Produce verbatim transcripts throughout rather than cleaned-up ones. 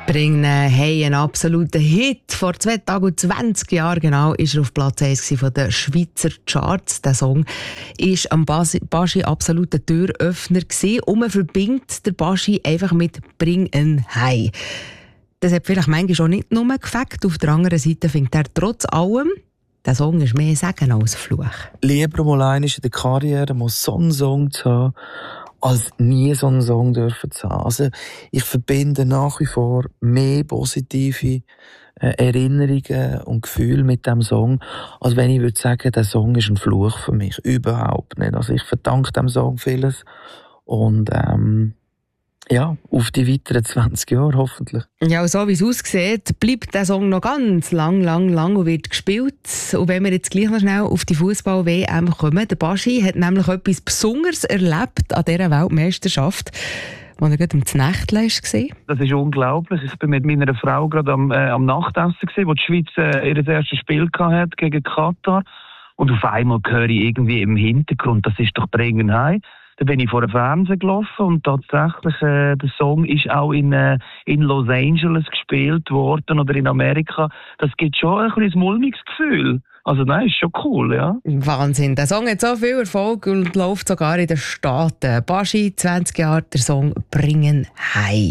Bringen hey, ein absoluter Hit. Vor zwei Tagen und zwanzig Jahren genau ist er auf Platz eins von den Schweizer Charts. Der Song war am Baschi absoluter Türöffner gewesen. Und man verbindet den Baschi einfach mit «Bring ein Hei». Das hat vielleicht manchmal auch nicht nur gefällt. Auf der anderen Seite findet er trotz allem, der Song ist mehr Segen als Fluch. Lieber mal einmal in der Karriere mal so einen Song zu haben, als nie so einen Song dürfen zu haben. Also, ich verbinde nach wie vor mehr positive äh, Erinnerungen und Gefühle mit diesem Song, als wenn ich würde sagen, der Song ist ein Fluch für mich. Überhaupt nicht. Also, ich verdanke dem Song vieles. Und, ähm, ja, auf die weiteren zwanzig Jahre hoffentlich. Ja, und so wie es aussieht, bleibt der Song noch ganz lang, lang, lang und wird gespielt. Und wenn wir jetzt gleich noch schnell auf die Fußball-W M kommen, der Baschi hat nämlich etwas Besonderes erlebt an dieser Weltmeisterschaft, als er gerade am Nächtle war. Das ist unglaublich. Ich war mit meiner Frau gerade am, äh, am Nachtessen, wo die Schweiz äh, ihr erstes Spiel hatte gegen Katar. Und auf einmal höre ich irgendwie im Hintergrund, das ist doch «Bring heim». Da bin ich vor dem Fernsehen gelaufen und tatsächlich, äh, der Song ist auch in, äh, in Los Angeles gespielt worden oder in Amerika. Das gibt schon ein bisschen ein mulmiges Gefühl. Also nein, ist schon cool, ja. Wahnsinn, der Song hat so viel Erfolg und läuft sogar in den Staaten. Baschi, zwanzig Jahre, der Song «Bringen heim».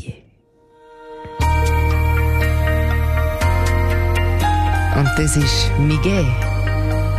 Und das ist Miguel.